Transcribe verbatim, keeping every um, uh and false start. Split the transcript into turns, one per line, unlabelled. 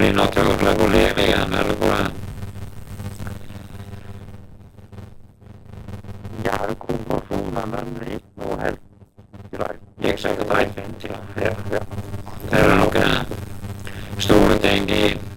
blir naturlig å leve igjen når det går an.
Ja, konfirmasjonen, men ikke noe helt greit.
Gikk så greit fint, ja.
Ja, ja.
Det er noen store ting i